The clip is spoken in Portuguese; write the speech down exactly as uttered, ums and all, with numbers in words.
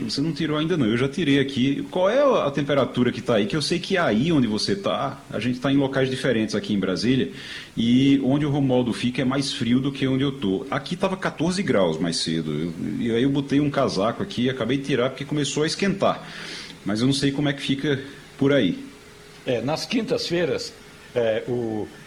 Você não tirou ainda não, eu já tirei aqui. Qual é a temperatura que está aí? Que eu sei que aí onde você está, a gente está em locais diferentes aqui em Brasília, e onde o Romualdo fica é mais frio do que onde eu estou. Aqui estava quatorze graus mais cedo, eu, e aí eu botei um casaco aqui e acabei de tirar porque começou a esquentar. Mas eu não sei como é que fica por aí. É, nas quintas-feiras, é, o